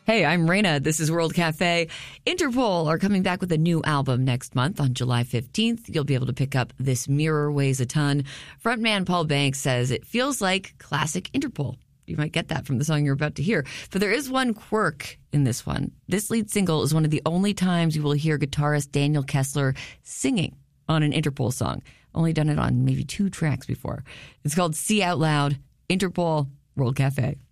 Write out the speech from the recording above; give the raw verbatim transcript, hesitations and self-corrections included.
Hey, I'm Raina. This is World Cafe. Interpol are coming back with a new album next month on July fifteenth. You'll be able to pick up This Mirror Weighs a Ton. Frontman Paul Banks says it feels like classic Interpol. You might get that from the song you're about to hear. But there is one quirk in this one. This lead single is one of the only times you will hear guitarist Daniel Kessler singing on an Interpol song. Only done it on maybe two tracks before. It's called See Out Loud, Interpol, World Cafe.